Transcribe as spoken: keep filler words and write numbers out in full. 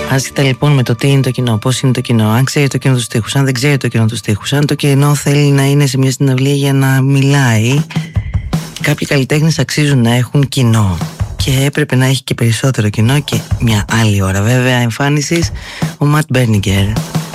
Άσχετα λοιπόν με το τι είναι το κοινό, πώς είναι το κοινό, αν ξέρει το κοινό τους στίχους, αν δεν ξέρει το κοινό τους στίχους, αν το κοινό θέλει να είναι σε μια συναυλία για να μιλάει, κάποιοι καλλιτέχνες αξίζουν να έχουν κοινό. Και έπρεπε να έχει και περισσότερο κοινό και μια άλλη ώρα βέβαια εμφάνισης, ο Ματ Μπέρνιγκερ.